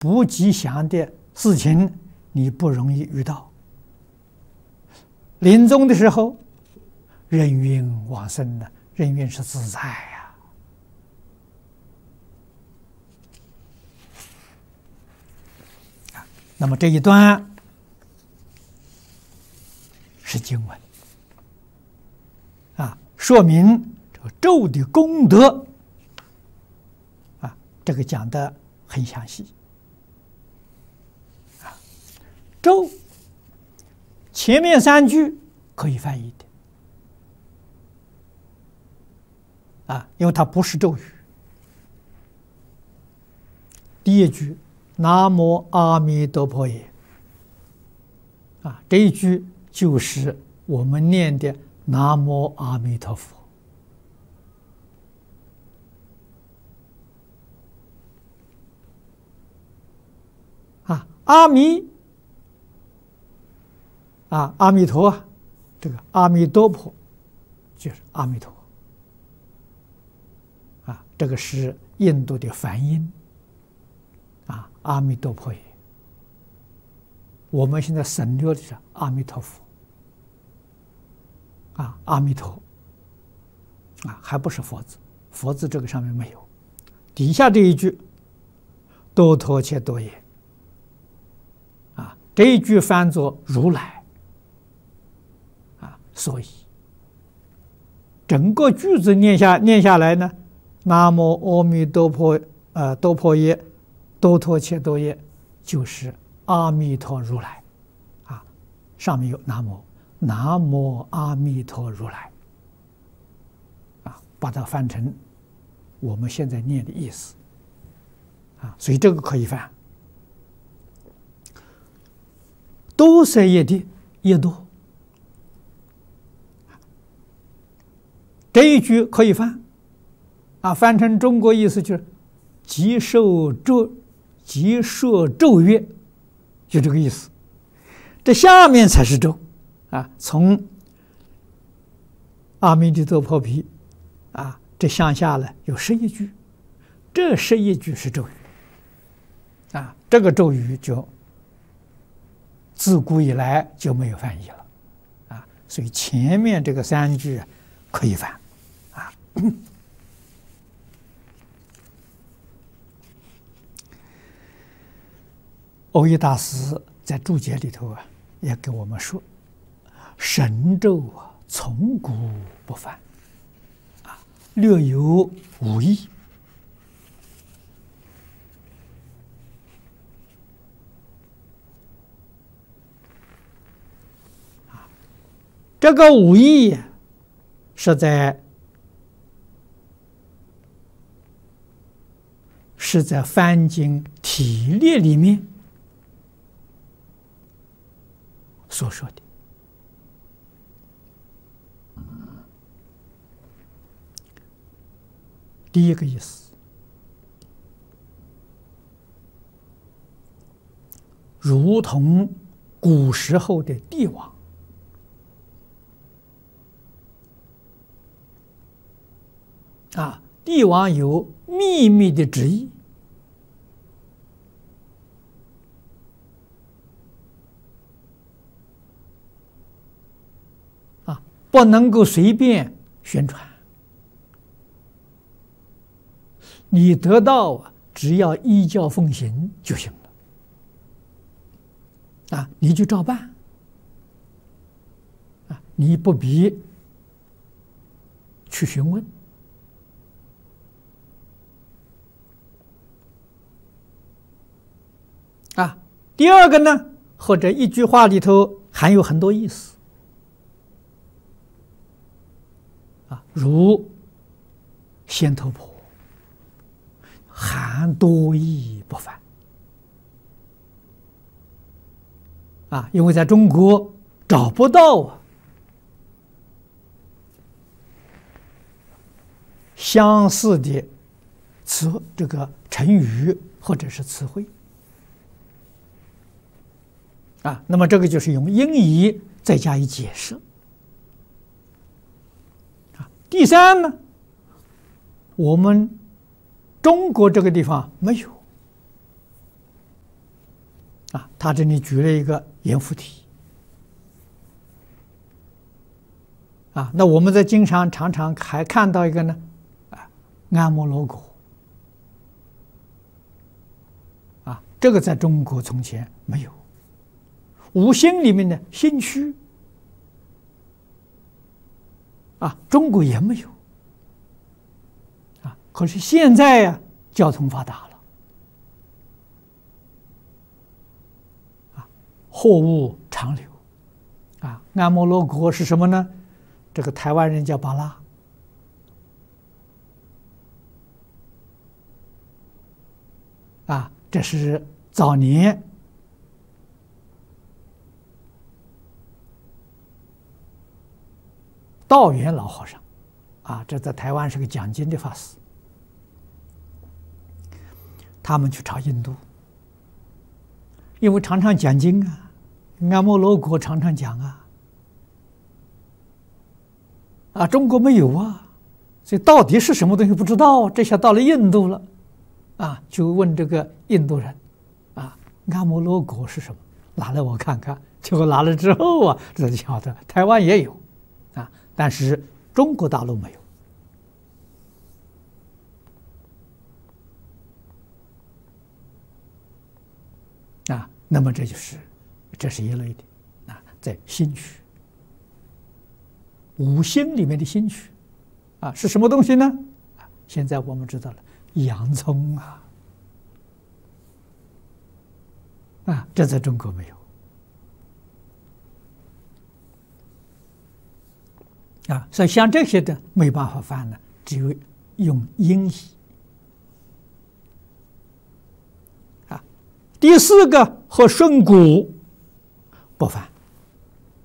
不吉祥的事情你不容易遇到。临终的时候，人云往生呢，人云是自在呀。那么这一段是经文啊，说明这个咒的功德啊，这个讲的很详细啊。咒前面3句可以翻译的啊，因为它不是咒语。第一句南无阿弥陀佛也啊，这一句就是我们念的南无阿弥陀佛啊，阿弥啊，阿弥陀啊，这个阿弥陀佛就是阿弥陀啊，这个是印度的梵音啊，阿弥陀佛也。我们现在省略的是阿弥陀佛啊，阿弥陀啊，还不是佛字，佛字这个上面没有。底下这一句多陀切多耶啊，这一句翻作如来啊，所以整个句子念下来呢，南无阿弥陀佛多婆耶多陀切多耶，就是阿弥陀如来啊，上面有南无阿弥陀如来啊，把它翻成我们现在念的意思啊，所以这个可以翻。多塞耶的耶多，这一句可以翻啊，翻成中国意思就是即受咒曰，就这个意思。这下面才是咒啊，从阿弥陀佛毗啊，这向下呢有11句，这11句是咒语啊，这个咒语就自古以来就没有翻译了啊，所以前面这个3句可以翻啊。蕅益大师在注解里头啊，也给我们说，神咒啊，从古不翻啊，略有无异啊。这个无异是在梵经体列里面所说的。第一个意思，如同古时候的帝王啊，帝王有秘密的旨意啊，不能够随便宣传。你得到啊，只要依教奉行就行了啊，你就照办啊，你不必去询问啊。第二个呢，或者一句话里头含有很多意思啊，如仙头婆含多义不翻啊，因为在中国找不到啊相似的这个成语或者是词汇啊，那么这个就是用音译再加以解释啊。第三呢，我们中国这个地方没有他这里举了一个阎浮提那我们在经常常常还看到一个呢阿摩罗果这个在中国从前没有。五星里面的星区中国也没有可是现在交通发达了货物长流阿摩罗国是什么呢？这个台湾人叫巴拉这是早年道元老和尚这在台湾是个讲经的法师，他们去朝印度，因为常常讲经阿摩罗国常常讲中国没有所以到底是什么东西不知道，这下到了印度了就问这个印度人阿摩罗果是什么？拿来我看看。结果拿了之后这就晓得台湾也有但是中国大陆没有那么这是一类的在星区，五星里面的星区是什么东西呢？现在我们知道了，洋葱这在中国没有所以像这些的没办法翻呢，只有用音译第四个和顺古不翻。